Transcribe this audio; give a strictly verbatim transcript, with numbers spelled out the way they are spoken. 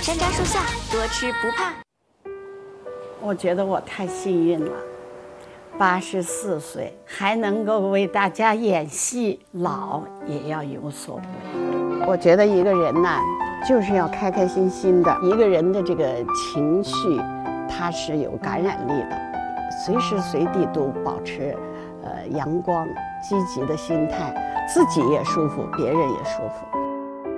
山楂树下，多吃不怕。 我觉得我太幸运了，八十四岁还能够为大家演戏，老也要有所为。我觉得一个人呢，就是要开开心心的。一个人的这个情绪，它是有感染力的，随时随地都保持呃阳光、积极的心态，自己也舒服，别人也舒服。